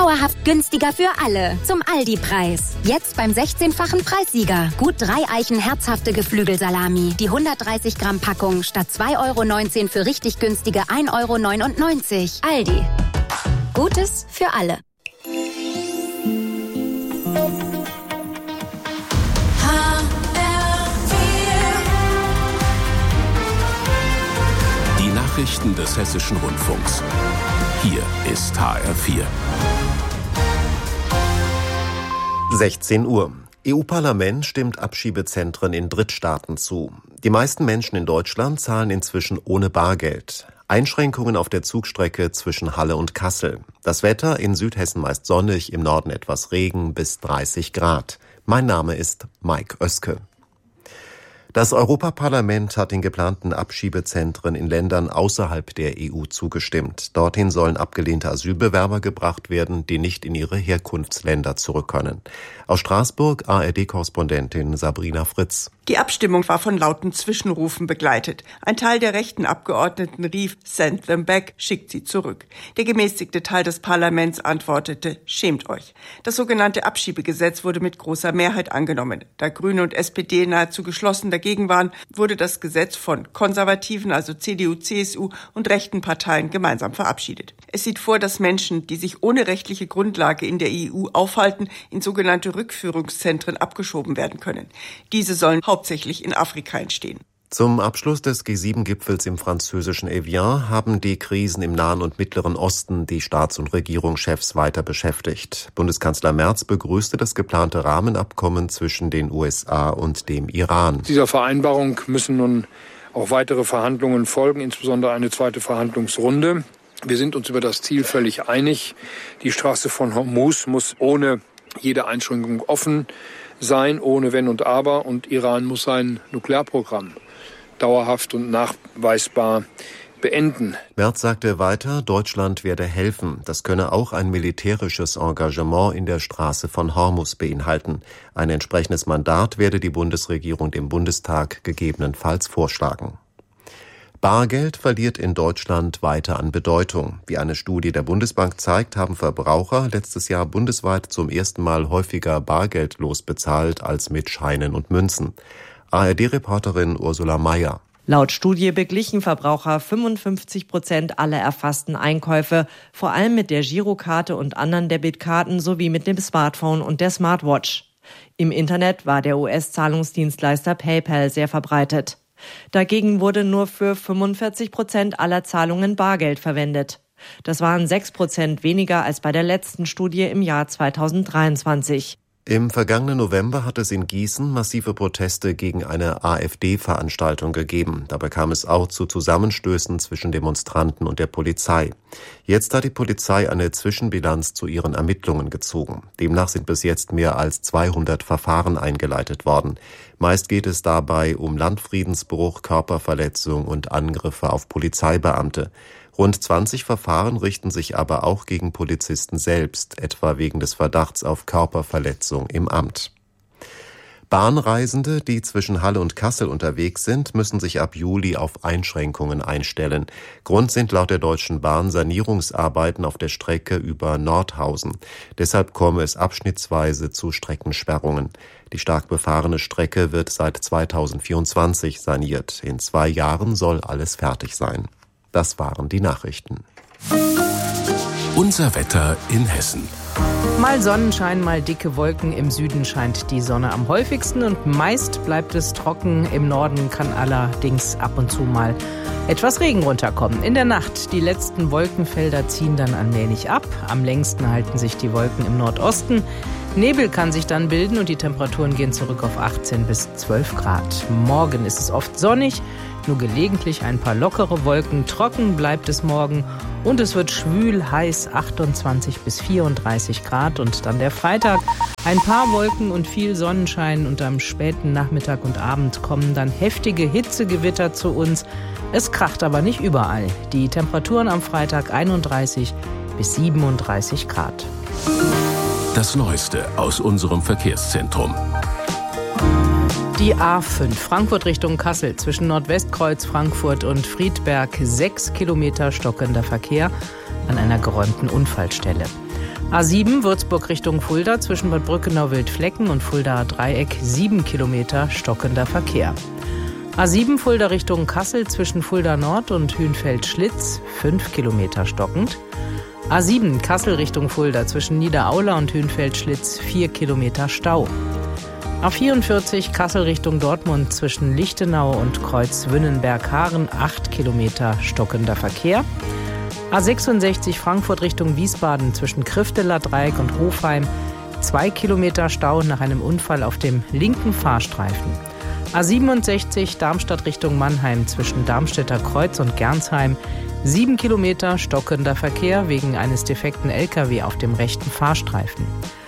Dauerhaft günstiger für alle. Zum Aldi-Preis. Jetzt beim 16-fachen Preissieger. Gut 3 Eichen herzhafte Geflügelsalami. Die 130 Gramm Packung statt 2,19 € für richtig günstige 1,99 €. Aldi. Gutes für alle. Die Nachrichten des Hessischen Rundfunks. Hier ist HR4. 16 Uhr. EU-Parlament stimmt Abschiebezentren in Drittstaaten zu. Die meisten Menschen in Deutschland zahlen inzwischen ohne Bargeld. Einschränkungen auf der Zugstrecke zwischen Halle und Kassel. Das Wetter in Südhessen meist sonnig, im Norden etwas Regen bis 30 Grad. Mein Name ist Mike Oeske. Das Europaparlament hat den geplanten Abschiebezentren in Ländern außerhalb der EU zugestimmt. Dorthin sollen abgelehnte Asylbewerber gebracht werden, die nicht in ihre Herkunftsländer zurück können. Aus Straßburg ARD-Korrespondentin Sabrina Fritz. Die Abstimmung war von lauten Zwischenrufen begleitet. Ein Teil der rechten Abgeordneten rief, "Send them back", schickt sie zurück. Der gemäßigte Teil des Parlaments antwortete, "Schämt euch". Das sogenannte Abschiebegesetz wurde mit großer Mehrheit angenommen. Da Grüne und SPD nahezu geschlossen dagegen waren, wurde das Gesetz von Konservativen, also CDU, CSU und rechten Parteien gemeinsam verabschiedet. Es sieht vor, dass Menschen, die sich ohne rechtliche Grundlage in der EU aufhalten, in sogenannte Rückführungszentren abgeschoben werden können. Diese sollen hauptsächlich in Afrika entstehen. Zum Abschluss des G7-Gipfels im französischen Evian haben die Krisen im Nahen und Mittleren Osten die Staats- und Regierungschefs weiter beschäftigt. Bundeskanzler Merz begrüßte das geplante Rahmenabkommen zwischen den USA und dem Iran. Dieser Vereinbarung müssen nun auch weitere Verhandlungen folgen, insbesondere eine zweite Verhandlungsrunde. Wir sind uns über das Ziel völlig einig. Die Straße von Hormuz muss ohne jede Einschränkung offen sein, ohne Wenn und Aber. Und Iran muss sein Nuklearprogramm dauerhaft und nachweisbar beenden. Merz sagte weiter, Deutschland werde helfen. Das könne auch ein militärisches Engagement in der Straße von Hormuz beinhalten. Ein entsprechendes Mandat werde die Bundesregierung dem Bundestag gegebenenfalls vorschlagen. Bargeld verliert in Deutschland weiter an Bedeutung. Wie eine Studie der Bundesbank zeigt, haben Verbraucher letztes Jahr bundesweit zum ersten Mal häufiger bargeldlos bezahlt als mit Scheinen und Münzen. ARD-Reporterin Ursula Mayer. Laut Studie beglichen Verbraucher 55% aller erfassten Einkäufe, vor allem mit der Girokarte und anderen Debitkarten sowie mit dem Smartphone und der Smartwatch. Im Internet war der US-Zahlungsdienstleister PayPal sehr verbreitet. Dagegen wurde nur für 45% aller Zahlungen Bargeld verwendet. Das waren 6% weniger als bei der letzten Studie im Jahr 2023. Im vergangenen November hat es in Gießen massive Proteste gegen eine AfD-Veranstaltung gegeben. Dabei kam es auch zu Zusammenstößen zwischen Demonstranten und der Polizei. Jetzt hat die Polizei eine Zwischenbilanz zu ihren Ermittlungen gezogen. Demnach sind bis jetzt mehr als 200 Verfahren eingeleitet worden. Meist geht es dabei um Landfriedensbruch, Körperverletzung und Angriffe auf Polizeibeamte. Rund 20 Verfahren richten sich aber auch gegen Polizisten selbst, etwa wegen des Verdachts auf Körperverletzung im Amt. Bahnreisende, die zwischen Halle und Kassel unterwegs sind, müssen sich ab Juli auf Einschränkungen einstellen. Grund sind laut der Deutschen Bahn Sanierungsarbeiten auf der Strecke über Nordhausen. Deshalb komme es abschnittsweise zu Streckensperrungen. Die stark befahrene Strecke wird seit 2024 saniert. In 2 Jahren soll alles fertig sein. Das waren die Nachrichten. Unser Wetter in Hessen. Mal Sonnenschein, mal dicke Wolken. Im Süden scheint die Sonne am häufigsten und meist bleibt es trocken. Im Norden kann allerdings ab und zu mal etwas Regen runterkommen. In der Nacht, die letzten Wolkenfelder ziehen dann allmählich ab. Am längsten halten sich die Wolken im Nordosten. Nebel kann sich dann bilden und die Temperaturen gehen zurück auf 18 bis 12 Grad. Morgen ist es oft sonnig, nur gelegentlich ein paar lockere Wolken. Trocken bleibt es morgen und es wird schwül, heiß, 28 bis 34 Grad. Und dann der Freitag, ein paar Wolken und viel Sonnenschein und am späten Nachmittag und Abend kommen dann heftige Hitzegewitter zu uns. Es kracht aber nicht überall. Die Temperaturen am Freitag 31 bis 37 Grad. Das Neueste aus unserem Verkehrszentrum. Die A5 Frankfurt Richtung Kassel zwischen Nordwestkreuz Frankfurt und Friedberg 6 Kilometer stockender Verkehr an einer geräumten Unfallstelle. A7 Würzburg Richtung Fulda zwischen Bad Brückenau-Wildflecken und Fuldaer Dreieck 7 Kilometer stockender Verkehr. A7 Fulda Richtung Kassel zwischen Fulda Nord und Hünfeld-Schlitz 5 Kilometer stockend. A7 Kassel Richtung Fulda zwischen Niederaula und Hünfeld-Schlitz 4 Kilometer Stau. A44 Kassel Richtung Dortmund zwischen Lichtenau und Kreuz Wünnenberg-Haaren 8 Kilometer stockender Verkehr. A66 Frankfurt Richtung Wiesbaden zwischen Krifteler Dreieck und Hofheim 2 Kilometer Stau nach einem Unfall auf dem linken Fahrstreifen. A67 Darmstadt Richtung Mannheim zwischen Darmstädter Kreuz und Gernsheim 7 Kilometer stockender Verkehr wegen eines defekten LKW auf dem rechten Fahrstreifen.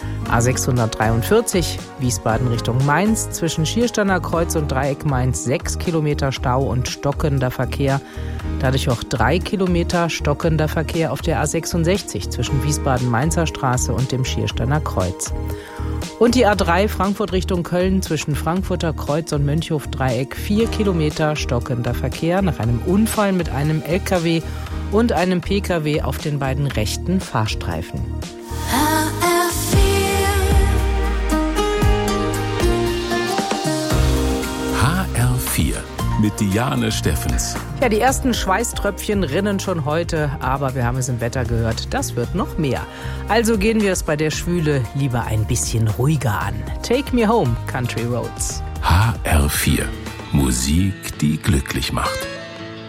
A643 Wiesbaden Richtung Mainz zwischen Schiersteiner Kreuz und Dreieck Mainz 6 Kilometer Stau und stockender Verkehr. Dadurch auch 3 Kilometer stockender Verkehr auf der A66 zwischen Wiesbaden-Mainzer Straße und dem Schiersteiner Kreuz. Und die A3 Frankfurt Richtung Köln zwischen Frankfurter Kreuz und Mönchhof-Dreieck 4 Kilometer stockender Verkehr nach einem Unfall mit einem LKW und einem PKW auf den beiden rechten Fahrstreifen. HR4 mit Diane Steffens. Ja, die ersten Schweißtröpfchen rinnen schon heute, aber wir haben es im Wetter gehört, das wird noch mehr. Also gehen wir es bei der Schwüle lieber ein bisschen ruhiger an. Take Me Home, Country Roads. HR4. Musik, die glücklich macht.